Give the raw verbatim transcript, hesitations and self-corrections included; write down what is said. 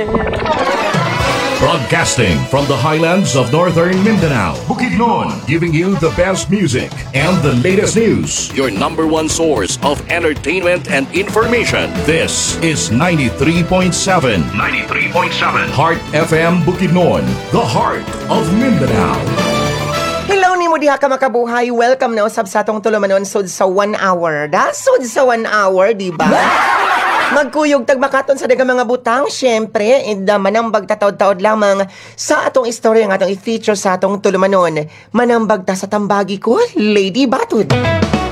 Broadcasting from the highlands of northern Mindanao, Bukidnon, giving you the best music and the latest news. Your number one source of entertainment and information. This is ninety-three point seven. ninety-three point seven. Heart F M Bukidnon, the heart of Mindanao. Hello ni mo diha ka makabuhay. Welcome na usab sa atong tulumanon sud sa one hour. Da sud sa one hour, di ba? Magkuyog tagmakaton sa daghang mga butang, syempre, inda manambag tatawd-tawd lamang sa atong istorya nga atong i-feature sa atong tulumanon. Manambag ta sa tambagi ko, Lady Batud.